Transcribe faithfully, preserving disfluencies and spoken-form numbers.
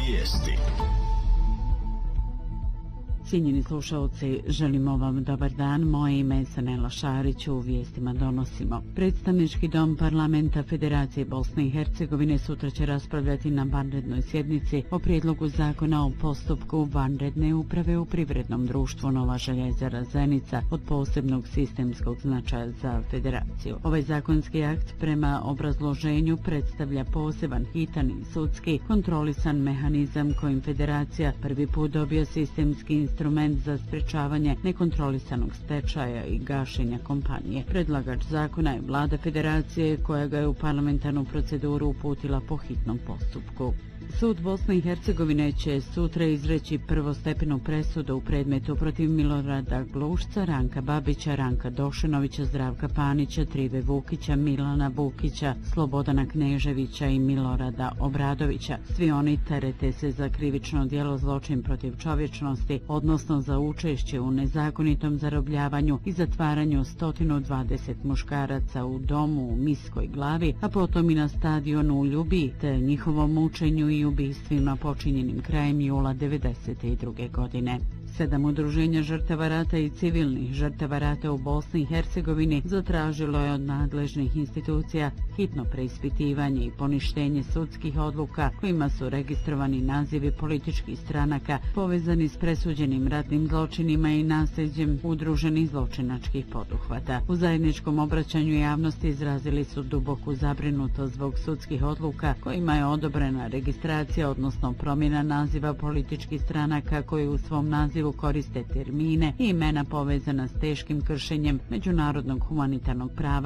Vijesti. Cijenjeni slušalci, želimo vam dobar dan. Moje ime je Sanela Šarić, u vijestima donosimo. Predstavnički dom Parlamenta Federacije Bosne i Hercegovine sutra će raspravljati na vanrednoj sjednici o prijedlogu zakona o postupku vanredne uprave u privrednom društvu Nova željezara Zenica od posebnog sistemskog značaja za federaciju. Ovaj zakonski akt prema obrazloženju predstavlja poseban, hitan i sudski kontrolisan mehanizam kojim federacija prvi put dobio sistemski instrument za sprečavanje nekontrolisanog stečaja i gašenja kompanije. Predlagač zakona je vlada federacije koja ga je u parlamentarnu proceduru uputila po hitnom postupku. Sud Bosne i Hercegovine će sutra izreći prvostepenu presudu u predmetu protiv Milorada Glušca, Ranka Babića, Ranka Došenovića, Zdravka Panića, Trive Vukića, Milana Vukića, Slobodana Kneževića i Milorada Obradovića. Svi oni terete se za krivično djelo zločin protiv čovječnosti, odnosno za učešće u nezakonitom zarobljavanju i zatvaranju sto dvadeset muškaraca u domu u Miskoj Glavi, a potom i na stadionu u Ljubiji, te njihovom mučenju i ubistvima počinjenim krajem jula devedeset druge. godine. Sedam udruženja žrtava rata i civilnih žrtava rata u Bosni i Hercegovini zatražilo je od nadležnih institucija hitno preispitivanje i poništenje sudskih odluka kojima su registrovani nazivi političkih stranaka povezani s presuđenim ratnim zločinima i nasljeđem udruženih zločinačkih poduhvata. U zajedničkom obraćanju javnosti izrazili su duboku zabrinutost zbog sudskih odluka kojima je odobrena registracija, odnosno promjena naziva političkih stranaka koji u svom nazivu koriste termine i imena povezana s teškim kršenjem međunarodnog humanitarnog prava